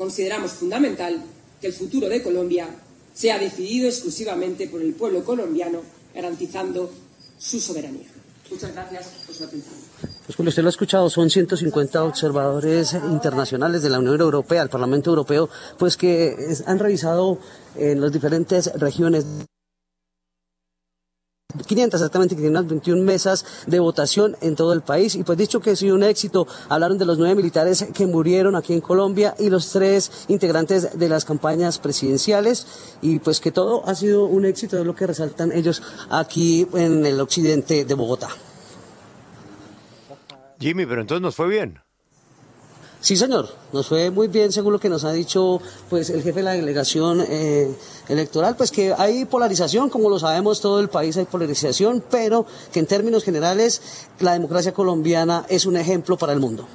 consideramos fundamental que el futuro de Colombia sea decidido exclusivamente por el pueblo colombiano, garantizando su soberanía. Muchas gracias por su atención. Pues como usted lo ha escuchado, son 150 observadores internacionales de la Unión Europea, el Parlamento Europeo, pues que han revisado en las diferentes regiones 500 exactamente, que tienen unas 21 mesas de votación en todo el país, y pues dicho que ha sido un éxito. Hablaron de los 9 militares que murieron aquí en Colombia y los 3 integrantes de las campañas presidenciales, y pues que todo ha sido un éxito, es lo que resaltan ellos aquí en el occidente de Bogotá. Jimmy, pero entonces nos fue bien. Sí, señor, nos fue muy bien, según lo que nos ha dicho pues el jefe de la delegación electoral, pues que hay polarización, como lo sabemos, todo el país hay polarización, pero que en términos generales la democracia colombiana es un ejemplo para el mundo.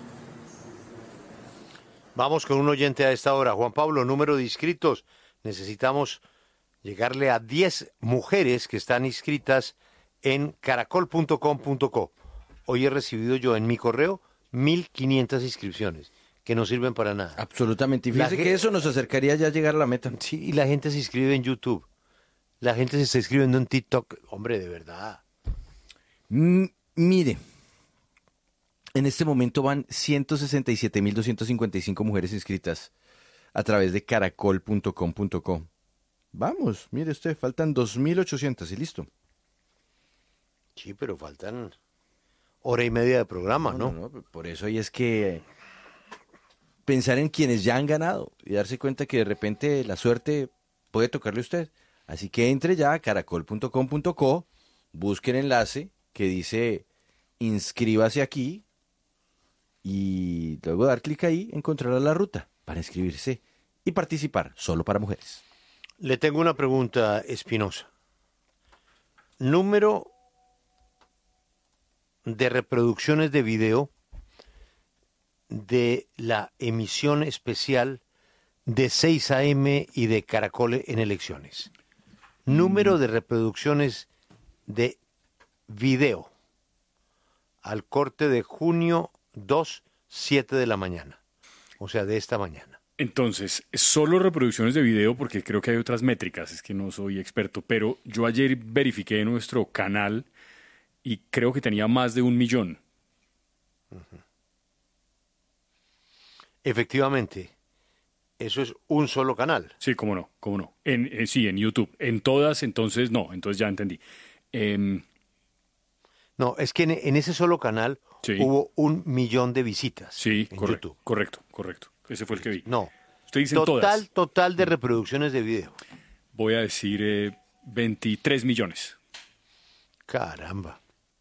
Vamos con un oyente a esta hora. Juan Pablo, número de inscritos. Necesitamos llegarle a 10 mujeres que están inscritas en caracol.com.co. Hoy he recibido yo en mi correo 1.500 inscripciones que no sirven para nada. Absolutamente. Y fíjese que eso nos acercaría ya a llegar a la meta. Sí, y la gente se inscribe en YouTube. La gente se está inscribiendo en TikTok. Hombre, de verdad. Mire, en este momento van 167.255 mujeres inscritas a través de caracol.com.co. Vamos, mire usted, faltan 2.800 y listo. Sí, pero faltan hora y media de programa, ¿no? No, por eso ahí es que pensar en quienes ya han ganado y darse cuenta que de repente la suerte puede tocarle a usted. Así que entre ya a caracol.com.co, busque el enlace que dice inscríbase aquí y luego dar clic ahí encontrará la ruta para inscribirse y participar solo para mujeres. Le tengo una pregunta espinosa. Número de reproducciones de video de la emisión especial de 6 AM y de Caracol en elecciones. Número de reproducciones de video al corte de junio 2, 7 de la mañana. O sea, de esta mañana. Entonces, solo reproducciones de video, porque creo que hay otras métricas, es que no soy experto, pero yo ayer verifiqué en nuestro canal y creo que tenía más de 1 millón. Efectivamente, eso es un solo canal. Sí, cómo no. Sí, en YouTube. En todas, entonces no, entonces ya entendí. No, es que en ese solo canal sí. Hubo 1 millón de visitas. Sí, en correcto, YouTube. correcto. Ese fue el que vi. No, usted dice todas. Total de reproducciones de video. Voy a decir 23 millones. Caramba.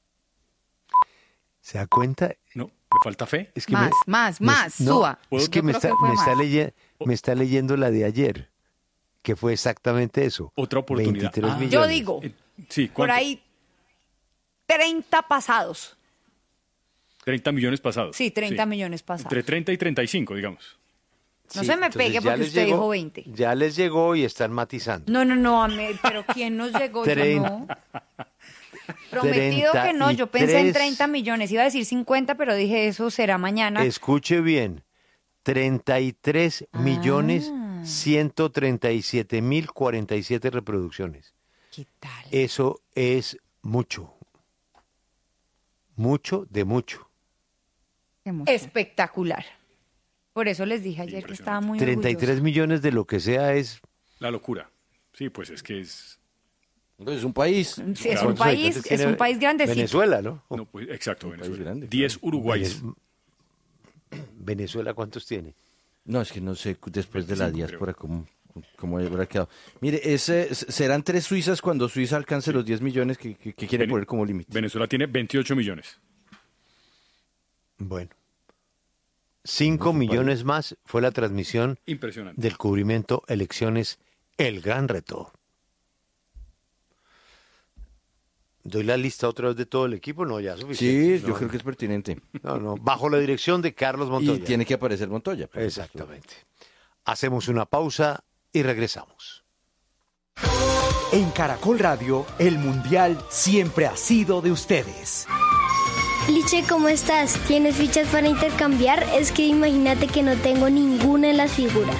¿Se da cuenta? No, me falta fe. Es que más, suba. Es que me está leyendo la de ayer, que fue exactamente eso. Otra oportunidad. 23 millones. Yo digo, sí, por ahí 30 pasados. 30 millones pasados. Sí, 30 millones pasados. Entre 30 y 35, digamos. No se me pegue porque usted dijo 20. Ya les llegó y están matizando. No, pero ¿quién nos llegó? Yo no. Prometido que no, yo pensé en 30 millones. Iba a decir 50, pero dije eso será mañana. Escuche bien, 33 millones 137 mil 47 reproducciones. ¿Qué tal? Eso es mucho. Mucho de mucho. Espectacular. Por eso les dije ayer que estaba muy 33 orgullosa. millones de lo que sea es... La locura. Sí, pues es que es... Es un país. Sí, es un país grandecito. Venezuela, ¿no? No, pues, exacto, Venezuela. Grande, 10 claro. Uruguayes. ¿Venezuela cuántos tiene? No, es que no sé después de la diáspora cómo habrá quedado. Mire, serán 3 Suizas cuando Suiza alcance los 10 millones que quiere poner como límite. Venezuela tiene 28 millones. Bueno. 5 millones más fue la transmisión impresionante del cubrimiento elecciones El Gran Reto. ¿Doy la lista otra vez de todo el equipo? No, ya es suficiente. Sí, yo creo que es pertinente. No, bajo la dirección de Carlos Montoya. Y tiene que aparecer Montoya. Exactamente. Hacemos una pausa y regresamos. En Caracol Radio, el Mundial siempre ha sido de ustedes. Liche, ¿cómo estás? ¿Tienes fichas para intercambiar? Es que imagínate que no tengo ninguna en las figuras.